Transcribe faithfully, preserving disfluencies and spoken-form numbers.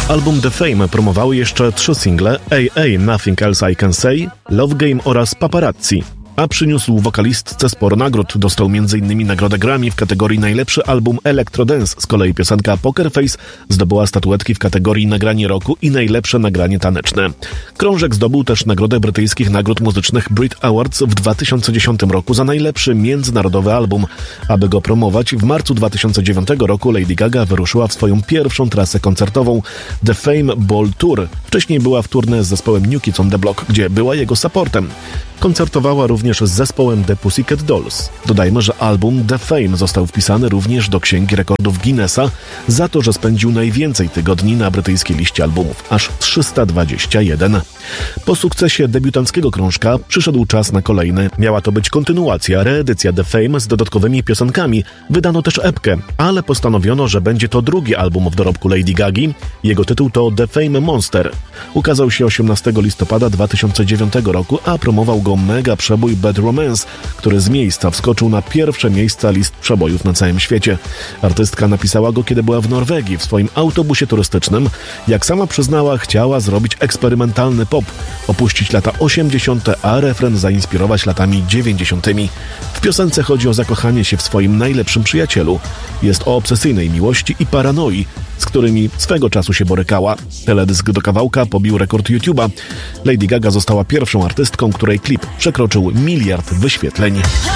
Album The Fame promowały jeszcze trzy single: A A Nothing Else I Can Say, Love Game oraz Paparazzi. A przyniósł wokalistce sporo nagród. Dostał między innymi nagrodę Grammy w kategorii Najlepszy album Electro Dance. Z kolei piosenka Poker Face zdobyła statuetki w kategorii Nagranie roku i Najlepsze nagranie taneczne. Krążek zdobył też nagrodę brytyjskich nagród muzycznych Brit Awards w dwa tysiące dziesiątym roku za najlepszy międzynarodowy album. Aby go promować, w marcu dwa tysiące dziewiątego roku Lady Gaga wyruszyła w swoją pierwszą trasę koncertową The Fame Ball Tour. Wcześniej była w tournée z zespołem New Kids on the Block, gdzie była jego supportem. Koncertowała również z zespołem The Pussycat Dolls. Dodajmy, że album The Fame został wpisany również do Księgi Rekordów Guinnessa za to, że spędził najwięcej tygodni na brytyjskiej liście albumów, aż trzysta dwadzieścia jeden. Po sukcesie debiutanckiego krążka przyszedł czas na kolejny. Miała to być kontynuacja, reedycja The Fame z dodatkowymi piosenkami. Wydano też epkę, ale postanowiono, że będzie to drugi album w dorobku Lady Gagi. Jego tytuł to The Fame Monster. Ukazał się osiemnastego listopada dwa tysiące dziewiątego roku, a promował go mega przebój Bad Romance, który z miejsca wskoczył na pierwsze miejsca list przebojów na całym świecie. Artystka napisała go, kiedy była w Norwegii, w swoim autobusie turystycznym. Jak sama przyznała, chciała zrobić eksperymentalny pop, opuścić lata osiemdziesiąte, a refren zainspirować latami dziewięćdziesiątymi. W piosence chodzi o zakochanie się w swoim najlepszym przyjacielu. Jest o obsesyjnej miłości i paranoi, z którymi swego czasu się borykała. Teledysk do kawałka pobił rekord YouTube'a. Lady Gaga została pierwszą artystką, której klip przekroczył miliard wyświetleń.